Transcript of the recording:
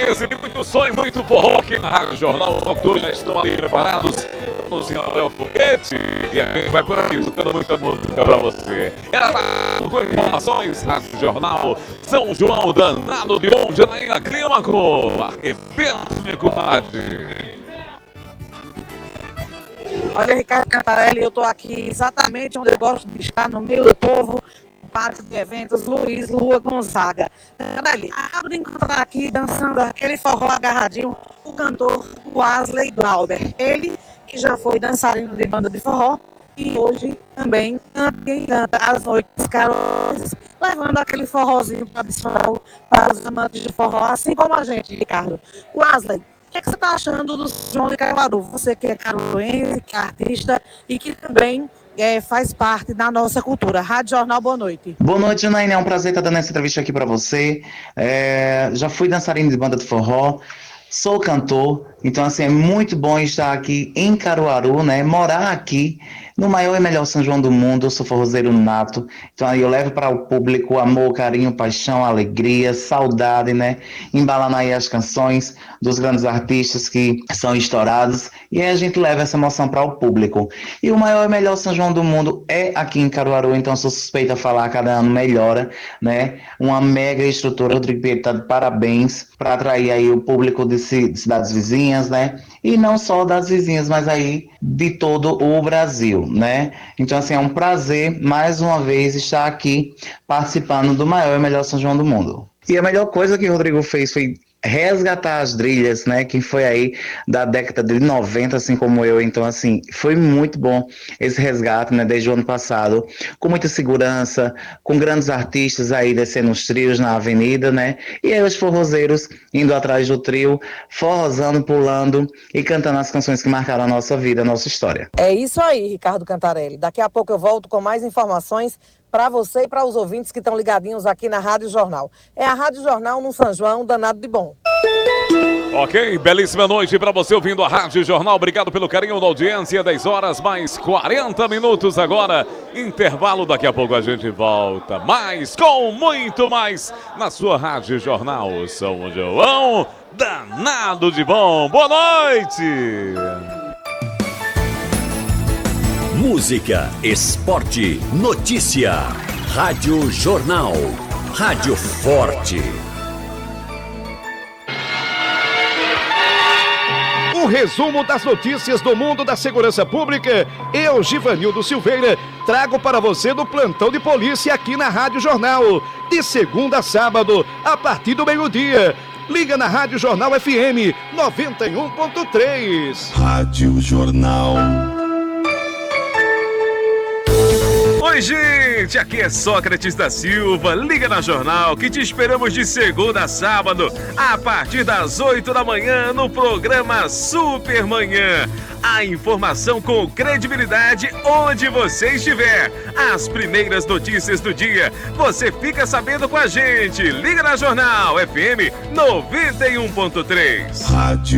beleza, e muito som e muito forró aqui na Rádio Jornal. Os autores já estão ali preparados. Nos Rafael Foguete. E a gente vai por aqui, escutando muita música pra você. Era com informações, Rádio Jornal. São João, danado de bom, Janaína Clímaco. Arrebento, meu compadre. Olha, Ricardo Cantarelli, eu estou aqui exatamente onde eu gosto de estar, no meio do povo, no Parque de Eventos, Luiz Lua Gonzaga. Cantarelli, acabo de encontrar aqui, dançando aquele forró agarradinho, o cantor Wesley Glauber. Ele, que já foi dançarino de banda de forró, e hoje também canta às noites carosas, levando aquele forrozinho tradicional para os amantes de forró, assim como a gente, Ricardo. Wesley, o que você está achando do João de Caruaru? Você que é caruaruense, que é artista e que também faz parte da nossa cultura. Rádio Jornal, boa noite. Boa noite, Janaína. É um prazer estar dando essa entrevista aqui para você. Já fui dançarino de banda de forró, sou cantor, então assim, é muito bom estar aqui em Caruaru, né? Morar aqui no maior e melhor São João do mundo. Eu sou forrozeiro nato, então aí eu levo para o público amor, carinho, paixão, alegria, saudade, né? Embalando aí as canções dos grandes artistas que são estourados, e aí a gente leva essa emoção para o público. E o maior e melhor São João do mundo é aqui em Caruaru, então sou suspeita a falar, cada ano melhora, né? Uma mega estrutura. Rodrigo Pinheiro tá de parabéns para atrair aí o público de cidades vizinhas, né? E não só das vizinhas, mas aí de todo o Brasil, né? Então, assim, é um prazer, mais uma vez, estar aqui participando do maior e melhor São João do mundo. E a melhor coisa que o Rodrigo fez foi resgatar as trilhas, né? Quem foi aí da década de 90, assim como eu. Então, assim, foi muito bom esse resgate, né? Desde o ano passado, com muita segurança, com grandes artistas aí descendo os trios na avenida, né? E aí os forrozeiros indo atrás do trio, forrozando, pulando e cantando as canções que marcaram a nossa vida, a nossa história. É isso aí, Ricardo Cantarelli. Daqui a pouco eu volto com mais informações para você e para os ouvintes que estão ligadinhos aqui na Rádio Jornal. É a Rádio Jornal no São João, danado de bom. Ok, belíssima noite para você ouvindo a Rádio Jornal. Obrigado pelo carinho da audiência. 10 horas mais 40 minutos agora. Intervalo, daqui a pouco a gente volta. Mais, com muito mais, na sua Rádio Jornal. São João, danado de bom. Boa noite! Música, esporte, notícia. Rádio Jornal. Rádio Forte. Um resumo das notícias do mundo da segurança pública. Eu, Givanildo Silveira, trago para você no plantão de polícia aqui na Rádio Jornal. De segunda a sábado, a partir do meio-dia. Liga na Rádio Jornal FM 91.3. Rádio Jornal. Oi, gente, aqui é Sócrates da Silva. Liga na Jornal que te esperamos de segunda a sábado, a partir das 8 da manhã, no programa Supermanhã. A informação com credibilidade onde você estiver. As primeiras notícias do dia, você fica sabendo com a gente. Liga na Jornal FM 91.3. Rádio